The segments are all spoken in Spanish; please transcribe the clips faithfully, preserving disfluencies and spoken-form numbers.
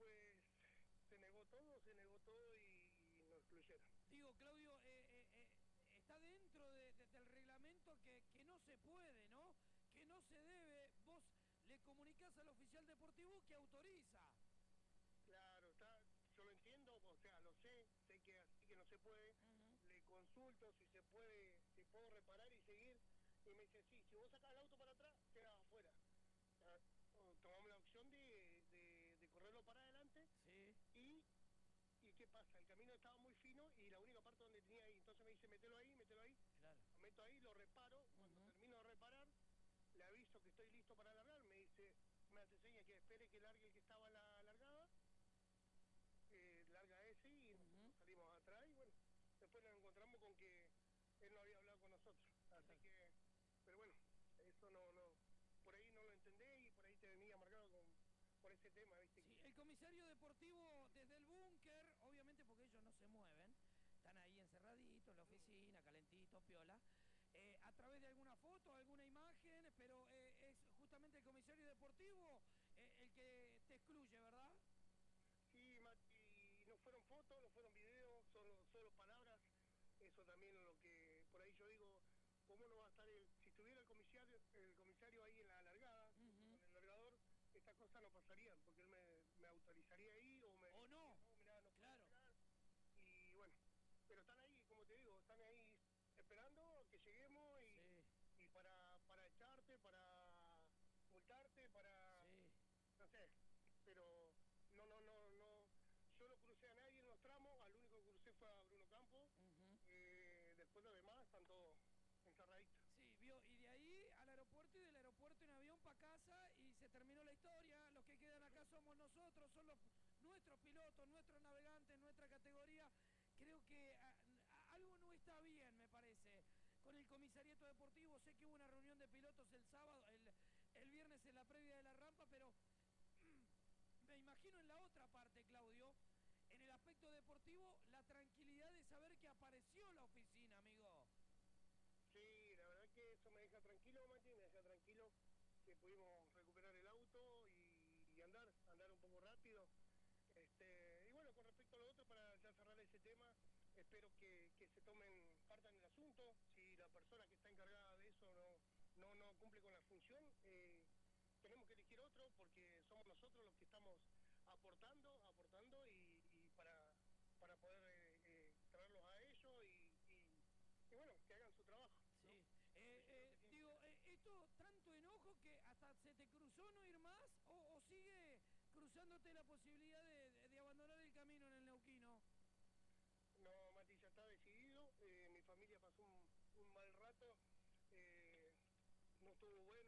pues se negó todo, se negó todo y, y nos excluyeron. Digo, Claudio, eh, eh, eh, está dentro de, de, del reglamento que, que no se puede, ¿no? Que no se debe. Vos le comunicás al oficial deportivo que autoriza. Claro, está, yo lo entiendo, o sea, lo sé, sé que así que no se puede. Uh-huh. Le consulto si se puede, si puedo reparar y seguir. Y me dice, sí, si vos sacás el auto para atrás, quedás afuera. O sea, tomamos la opción de, de, de correrlo para adelante. Sí. Y, y ¿qué pasa? El camino estaba muy fino y la única parte donde tenía ahí. Entonces me dice, mételo ahí, mételo ahí. Claro. Lo meto ahí, lo reparo. Cuando uh-huh. termino de reparar, le aviso que estoy listo para alargar. Me dice, me hace señas que espere que largue el que estaba en la largada. Eh, larga ese y uh-huh. salimos atrás y bueno, después nos encontramos con que él no había hablado con nosotros. Así claro. que, pero bueno, eso no, no, por ahí no lo entendé y por ahí te venía marcado con, por ese tema, ¿viste? Sí, el comisario deportivo desde el búnker, obviamente porque ellos no se mueven, están ahí encerraditos en la oficina, calentitos, piola, eh, a través de alguna foto, alguna imagen, pero eh, es justamente el comisario deportivo eh, el que te excluye, ¿verdad? Sí, Mati, no fueron fotos, no fueron videos, solo, solo palabras. Eso también es lo que, por ahí yo digo, ¿cómo no va a estar el, si estuviera el comisario, el comisario ahí en la largada, uh-huh. con el largador, estas cosas no pasarían, porque él me, me autorizaría ahí o me... O no, no mirá, no claro. Largar, y bueno, pero están ahí, como te digo, están ahí esperando a que lleguemos y, sí. y para, para echarte, para multarte, para... Sí. no sé, pero... No, no, no, no. Yo no crucé a nadie en los tramos, al único que crucé fue a Bruno Campos. Uh-huh. Eh, después los demás están todos encerraditos. Sí, vio, y de ahí al aeropuerto y del aeropuerto en avión para casa y se terminó la historia. Los que quedan acá somos nosotros, son los nuestros pilotos, nuestros navegantes, nuestra categoría. Creo que a, a, algo no está bien, me parece. Con el comisariato deportivo, sé que hubo una reunión de pilotos el sábado, el, el viernes en la previa de la rampa, pero... me imagino en la otra parte, Claudio, en el aspecto deportivo, la tranquilidad de saber que apareció la oficina, amigo. Sí, la verdad que eso me deja tranquilo, Mati, me deja tranquilo que pudimos recuperar el auto y, y andar, andar un poco rápido. Este, y bueno, con respecto a lo otro, para ya cerrar ese tema, espero que, que se tomen parte en el asunto. Si la persona que está encargada de eso no, no, no cumple con la función, eh, tenemos que elegir otro porque somos nosotros los que estamos aportando, aportando y, y para, para poder eh, eh, traerlos a ellos y, y, y bueno, que hagan su trabajo. Sí, ¿no? eh, eh, digo, eh, esto tanto enojo que hasta se te cruzó no ir más o, o sigue cruzándote la posibilidad de, de, de abandonar el camino en el Neuquino. No, Mati, ya está decidido, eh, mi familia pasó un, un mal rato, eh, no estuvo bueno.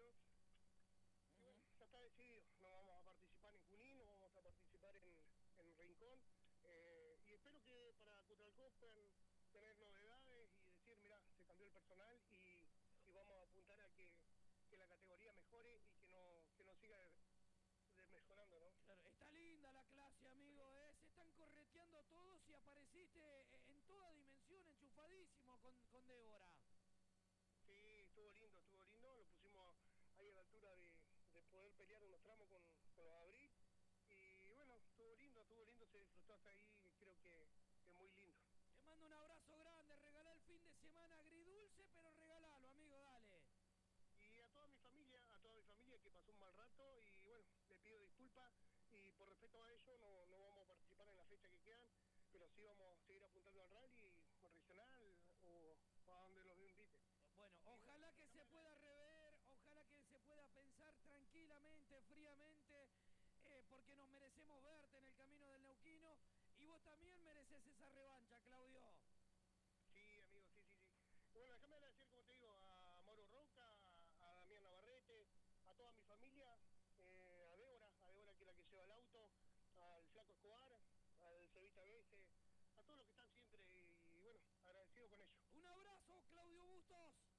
Y bueno, ya está decidido, no vamos a participar en Junín, no vamos a participar en, en Rincón, eh, y espero que para Cutralcó puedan tener novedades y decir, mira, se cambió el personal y, y vamos a apuntar a que, que la categoría mejore y que no, que no siga mejorando, ¿no? Claro, está linda la clase, amigo, ¿eh? Se están correteando todos y apareciste en toda dimensión, enchufadísimo con, con Débora. Sí, estuvo lindo, estuvo lindo, lo pusimos ahí a la altura de, de poder pelear unos tramos con, con los Abril y bueno, estuvo lindo, estuvo lindo, se disfrutó hasta ahí, creo que es muy lindo. Te mando un abrazo grande, regalá el fin de semana agridulce, pero regalalo, amigo, dale. Y a toda mi familia, a toda mi familia que pasó un mal rato y bueno, le pido disculpas y por respeto a ellos no, no vamos a participar en la fecha que quedan, pero sí vamos a seguir apuntando al rally regional o a donde los invite. Bueno, ojalá que se pueda rever, ojalá que se pueda pensar tranquilamente, fríamente, eh, porque nos merecemos verte en el camino del Neuquino y vos también mereces esa revancha, Claudio. Sí, amigo, sí, sí, sí. Bueno, déjame agradecer, como te digo, a Mauro Roca, a Damián Navarrete, a toda mi familia, eh, a Débora, a Débora que es la que lleva el auto, al Flaco Escobar, al Cevita Bese, a todos los que están siempre y bueno, agradecido con ellos. Un abrazo, Claudio Bustos.